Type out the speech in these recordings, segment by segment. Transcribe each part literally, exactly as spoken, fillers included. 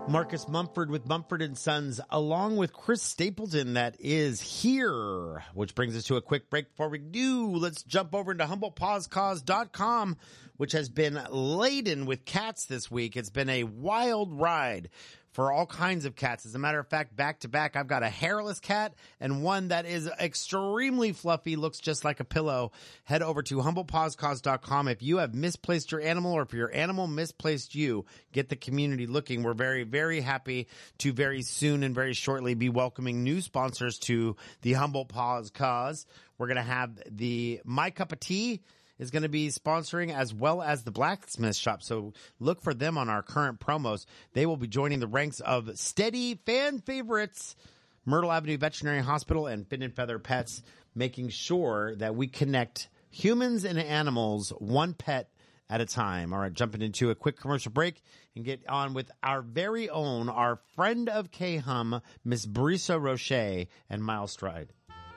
Marcus Mumford with Mumford and Sons, along with Chris Stapleton, that is here, which brings us to a quick break. Before we do, let's jump over into Humboldt Paws Cause dot com, which has been laden with cats this week. It's been a wild ride for all kinds of cats. As a matter of fact, back to back, I've got a hairless cat and one that is extremely fluffy, looks just like a pillow. Head over to Humboldt Paws Cause dot com. If you have misplaced your animal, or if your animal misplaced you, get the community looking. We're very, very happy to very soon and very shortly be welcoming new sponsors to the Humboldt Paws Cause. We're going to have the My Cup of Tea is going to be sponsoring, as well as the Blacksmith Shop. So look for them on our current promos. They will be joining the ranks of steady fan favorites, Myrtle Avenue Veterinary Hospital and Fin and Feather Pets, making sure that we connect humans and animals one pet at a time. All right, jumping into a quick commercial break and get on with our very own, our friend of K-Hum, Miss Brisa Roche and Miles Stride.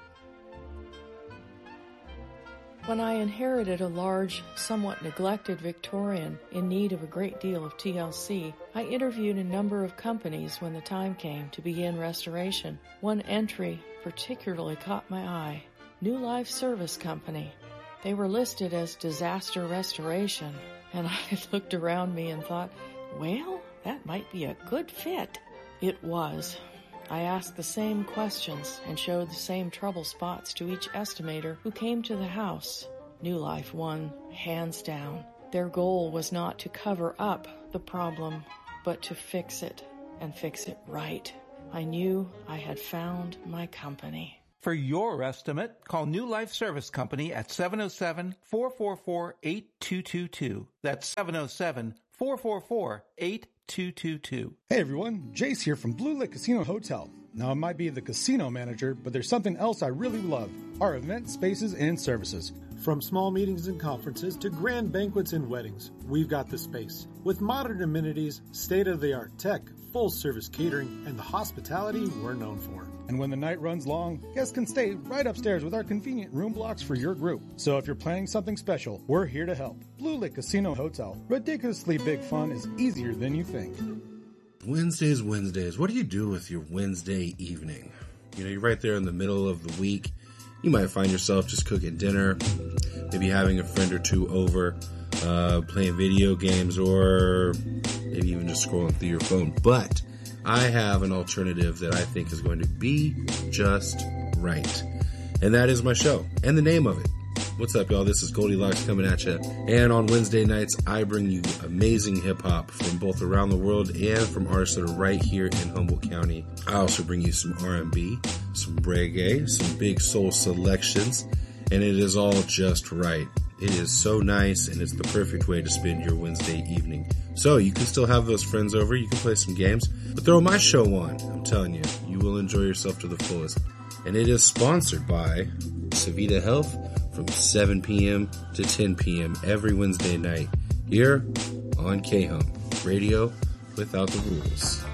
When I inherited a large, somewhat neglected Victorian in need of a great deal of T L C, I interviewed a number of companies when the time came to begin restoration. One entry particularly caught my eye: New Life Service Company. They were listed as disaster restoration, and I looked around me and thought, well, that might be a good fit. It was. I asked the same questions and showed the same trouble spots to each estimator who came to the house. New Life won, hands down. Their goal was not to cover up the problem, but to fix it, and fix it right. I knew I had found my company. For your estimate, call New Life Service Company at seven oh seven, four four four, eight two two two. That's seven oh seven, four four four, eight two two two. Hey everyone, Jace here from Blue Lake Casino Hotel. Now I might be the casino manager, but there's something else I really love: our event spaces and services. From small meetings and conferences to grand banquets and weddings, we've got the space. With modern amenities, state-of-the-art tech, full-service catering, and the hospitality we're known for. And when the night runs long, guests can stay right upstairs with our convenient room blocks for your group. So if you're planning something special, we're here to help. Blue Lake Casino Hotel. Ridiculously big fun is easier than you think. Wednesdays, Wednesdays. What do you do with your Wednesday evening? You know, you're right there in the middle of the week. You might find yourself just cooking dinner, maybe having a friend or two over, uh, playing video games, or maybe even just scrolling through your phone. But I have an alternative that I think is going to be just right. And that is my show and the name of it. What's up, y'all? This is Goldilocks coming at you. And on Wednesday nights, I bring you amazing hip-hop from both around the world and from artists that are right here in Humboldt County. I also bring you some R and B, some reggae, some big soul selections, and it is all just right. It is so nice, and it's the perfect way to spend your Wednesday evening. So you can still have those friends over, you can play some games, but throw my show on. I'm telling you, you will enjoy yourself to the fullest. And it is sponsored by Savita Health, from seven p.m. to ten p.m. every Wednesday night here on K-Hum, radio without the rules.